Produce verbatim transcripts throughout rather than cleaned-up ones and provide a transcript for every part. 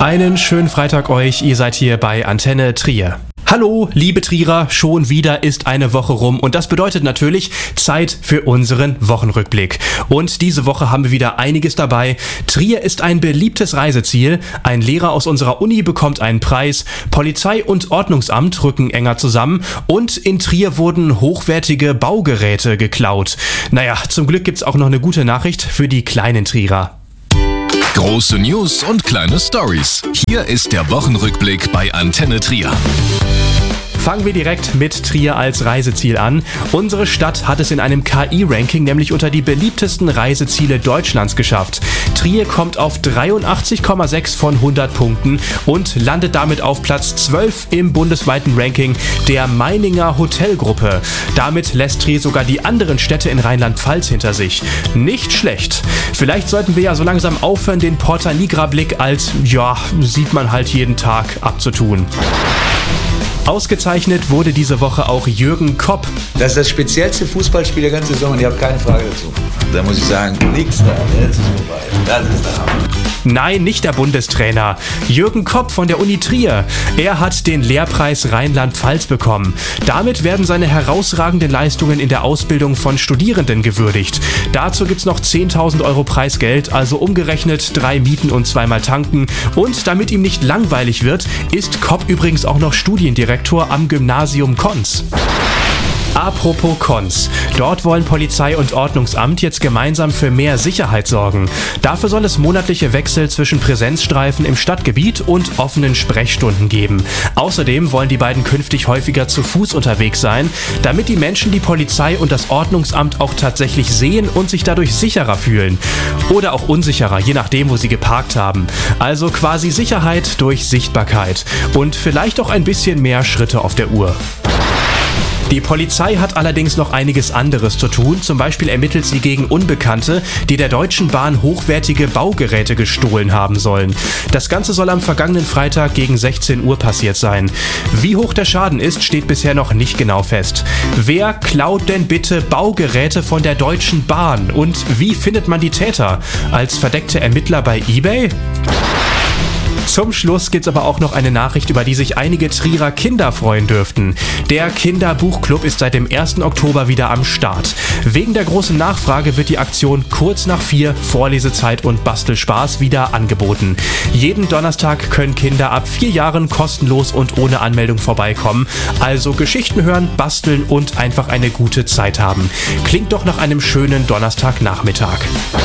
Einen schönen Freitag euch, ihr seid hier bei Antenne Trier. Hallo, liebe Trierer, schon wieder ist eine Woche rum und das bedeutet natürlich Zeit für unseren Wochenrückblick. Und diese Woche haben wir wieder einiges dabei. Trier ist ein beliebtes Reiseziel, ein Lehrer aus unserer Uni bekommt einen Preis, Polizei und Ordnungsamt rücken enger zusammen und in Trier wurden hochwertige Baugeräte geklaut. Naja, zum Glück gibt's auch noch eine gute Nachricht für die kleinen Trierer. Große News und kleine Stories. Hier ist der Wochenrückblick bei Antenne Trier. Fangen wir direkt mit Trier als Reiseziel an. Unsere Stadt hat es in einem K I-Ranking nämlich unter die beliebtesten Reiseziele Deutschlands geschafft. Trier kommt auf dreiundachtzig Komma sechs von hundert Punkten und landet damit auf Platz zwölf im bundesweiten Ranking der Meininger Hotelgruppe. Damit lässt Trier sogar die anderen Städte in Rheinland-Pfalz hinter sich. Nicht schlecht. Vielleicht sollten wir ja so langsam aufhören, den Porta Nigra-Blick als, ja, sieht man halt jeden Tag abzutun. Ausgezeichnet wurde diese Woche auch Jürgen Kopp. Das ist das speziellste Fußballspiel der ganzen Saison und ich habe keine Frage dazu. Da muss ich sagen, nix da, jetzt ist vorbei. Das ist der Hammer. Nein, nicht der Bundestrainer. Jürgen Kopp von der Uni Trier. Er hat den Lehrpreis Rheinland-Pfalz bekommen. Damit werden seine herausragenden Leistungen in der Ausbildung von Studierenden gewürdigt. Dazu gibt's noch zehntausend Euro Preisgeld, also umgerechnet drei Mieten und zweimal tanken. Und damit ihm nicht langweilig wird, ist Kopp übrigens auch noch Studiendirektor am Gymnasium Konz. Apropos Konz. Dort wollen Polizei und Ordnungsamt jetzt gemeinsam für mehr Sicherheit sorgen. Dafür soll es monatliche Wechsel zwischen Präsenzstreifen im Stadtgebiet und offenen Sprechstunden geben. Außerdem wollen die beiden künftig häufiger zu Fuß unterwegs sein, damit die Menschen die Polizei und das Ordnungsamt auch tatsächlich sehen und sich dadurch sicherer fühlen. Oder auch unsicherer, je nachdem, wo sie geparkt haben. Also quasi Sicherheit durch Sichtbarkeit. Und vielleicht auch ein bisschen mehr Schritte auf der Uhr. Die Polizei hat allerdings noch einiges anderes zu tun. Zum Beispiel ermittelt sie gegen Unbekannte, die der Deutschen Bahn hochwertige Baugeräte gestohlen haben sollen. Das Ganze soll am vergangenen Freitag gegen sechzehn Uhr passiert sein. Wie hoch der Schaden ist, steht bisher noch nicht genau fest. Wer klaut denn bitte Baugeräte von der Deutschen Bahn? Und wie findet man die Täter? Als verdeckte Ermittler bei eBay? Zum Schluss gibt's aber auch noch eine Nachricht, über die sich einige Trierer Kinder freuen dürften. Der Kinderbuchclub ist seit dem ersten Oktober wieder am Start. Wegen der großen Nachfrage wird die Aktion kurz nach vier Vorlesezeit und Bastelspaß wieder angeboten. Jeden Donnerstag können Kinder ab vier Jahren kostenlos und ohne Anmeldung vorbeikommen. Also Geschichten hören, basteln und einfach eine gute Zeit haben. Klingt doch nach einem schönen Donnerstagnachmittag.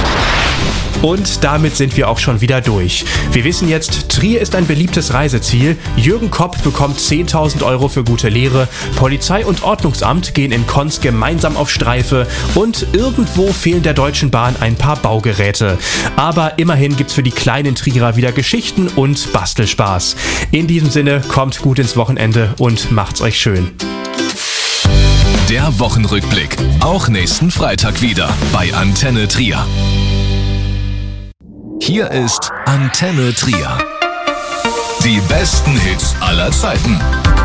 Und damit sind wir auch schon wieder durch. Wir wissen jetzt, Trier ist ein beliebtes Reiseziel. Jürgen Kopp bekommt zehntausend Euro für gute Lehre. Polizei und Ordnungsamt gehen in Konz gemeinsam auf Streife. Und irgendwo fehlen der Deutschen Bahn ein paar Baugeräte. Aber immerhin gibt's für die kleinen Trierer wieder Geschichten und Bastelspaß. In diesem Sinne, kommt gut ins Wochenende und macht's euch schön. Der Wochenrückblick. Auch nächsten Freitag wieder bei Antenne Trier. Hier ist Antenne Trier. Die besten Hits aller Zeiten.